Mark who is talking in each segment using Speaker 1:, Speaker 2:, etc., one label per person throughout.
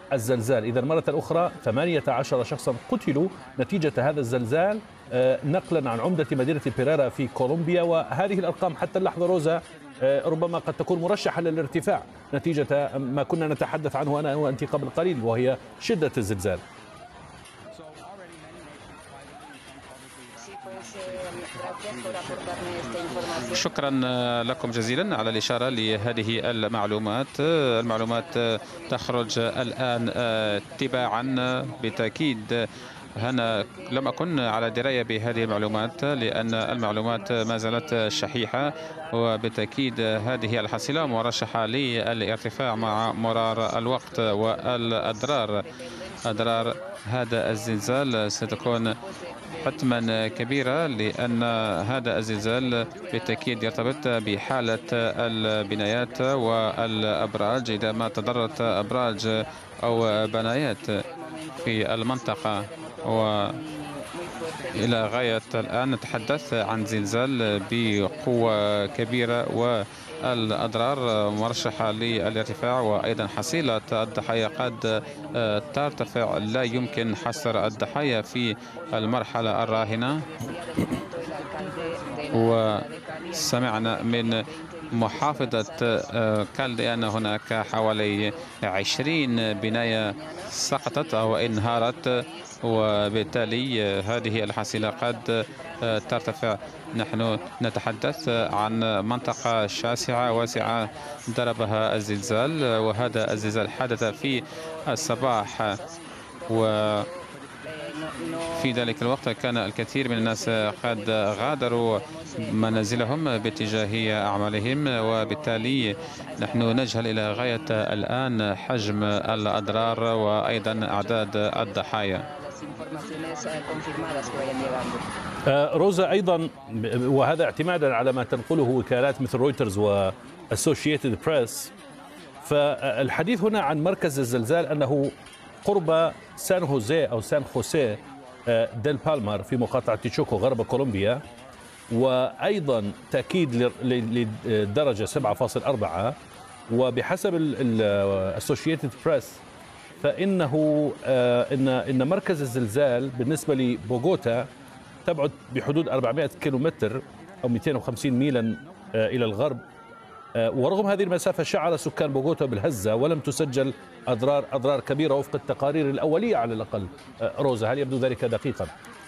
Speaker 1: الزلزال. إذا مرة أخرى 18 شخصا قتلوا نتيجة هذا الزلزال، نقلا عن عمدة مدينة بيريرا في كولومبيا. وهذه الأرقام حتى اللحظة روزا ربما قد تكون مرشحة للارتفاع نتيجة ما كنا نتحدث عنه أنا وأنت قبل قليل، وهي شدة الزلزال.
Speaker 2: شكرا لكم جزيلا على الإشارة لهذه المعلومات. المعلومات تخرج الآن تباعا بالتأكيد. أنا لم أكن على دراية بهذه المعلومات لأن المعلومات ما زالت شحيحة، وبالتأكيد هذه الحصيلة مرشحة للارتفاع مع مرار الوقت. والأضرار هذا الزلزال ستكون حتما كبيرة، لأن هذا الزلزال بالتأكيد يرتبط بحالة البنايات والأبراج. إذا ما تضررت أبراج أو بنايات في المنطقة، وإلى غاية الآن نتحدث عن زلزال بقوة كبيرة، والأضرار مرشحة للارتفاع، وأيضا حصيلة الضحايا قد ترتفع. لا يمكن حصر الضحايا في المرحلة الراهنة. وسمعنا من محافظة كالدي أن هناك حوالي 20 بناية سقطت أو انهارت، وبالتالي هذه الحصيلة قد ترتفع. نحن نتحدث عن منطقة شاسعة واسعة ضربها الزلزال، وهذا الزلزال حدث في الصباح، وفي ذلك الوقت كان الكثير من الناس قد غادروا منازلهم باتجاه أعمالهم، وبالتالي نحن نجهل إلى غاية الآن حجم الأضرار وأيضا أعداد الضحايا.
Speaker 1: روزا، أيضا وهذا اعتمادا على ما تنقله وكالات مثل رويترز وأسوشيتد بريس، فالحديث هنا عن مركز الزلزال أنه قرب سان خوسيه أو سان خوسيه ديل بالمار في مقاطعة تيشوكو غرب كولومبيا، وأيضا تأكيد للدرجة 7.4. وبحسب الأسوشيتد بريس فإنه إن مركز الزلزال بالنسبة لبوغوتا تبعد بحدود 400 كيلومتر أو 250 ميلا إلى الغرب. ورغم هذه المسافة شعر سكان بوغوتا بالهزة ولم تسجل أضرار كبيرة وفق التقارير الأولية على الأقل. روزا، هل يبدو ذلك دقيقا؟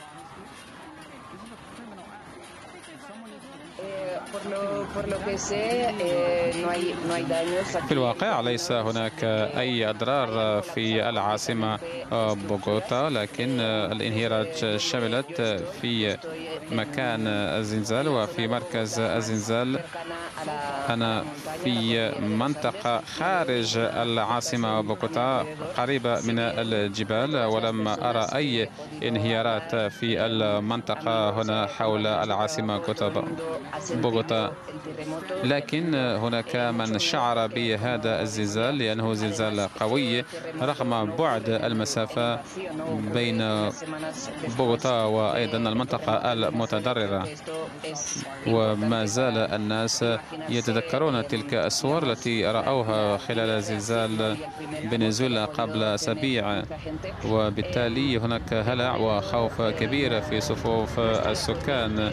Speaker 2: في الواقع ليس هناك أي أضرار في العاصمة بوغوتا، لكن الانهيارات شملت في مكان الزلزال وفي مركز الزلزال. أنا في منطقة خارج العاصمة بوغوتا قريبة من الجبال، ولم أرى أي انهيارات في المنطقة هنا حول العاصمة بوغوتا. لكن هناك من شعر بهذا الزلزال لأنه زلزال قوي رغم بعد المسافة بين بوغوتا وأيضا المنطقة المتضررة. وما زال الناس يتذكرون تلك الصور التي رأوها خلال زلزال فنزويلا قبل أسابيع، وبالتالي هناك هلع وخوف كبير في صفوف السكان.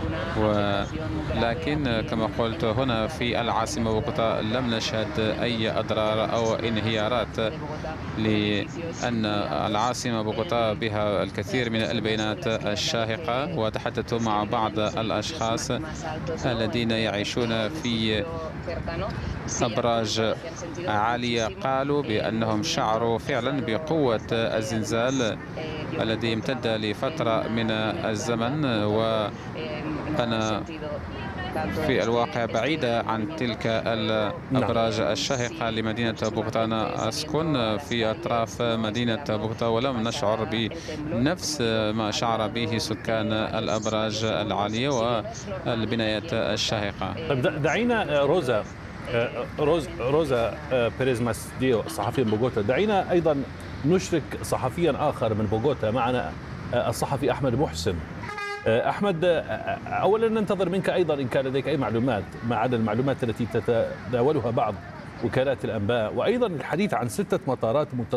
Speaker 2: ولكن كما قلت هنا في العاصمة بوغوتا لم نشهد أي أضرار أو انهيارات، لأن العاصمة بوغوتا بها الكثير من البيانات الشاهقة. وتحدثت مع بعض الأشخاص الذين يعيشون في أبراج عالية، قالوا بأنهم شعروا فعلا بقوة الزلزال الذي امتد لفترة من الزمن. وأنا في الواقع بعيدة عن تلك الأبراج الشاهقة لمدينة بوغوتا. أنا أسكن في أطراف مدينة بوغوتا ولم نشعر بنفس ما شعر به سكان الأبراج العالية والبنايات الشاهقة.
Speaker 1: دعينا روزا بيريز ماسديو صحفي من بوغوتا، دعينا أيضا نشرك صحفيا آخر من بوغوتا معنا، الصحفي أحمد محسن. أحمد، أولا ننتظر منك أيضا إن كان لديك أي معلومات ما عدا المعلومات التي تتداولها بعض وكالات الأنباء، وأيضا الحديث عن 6 مطارات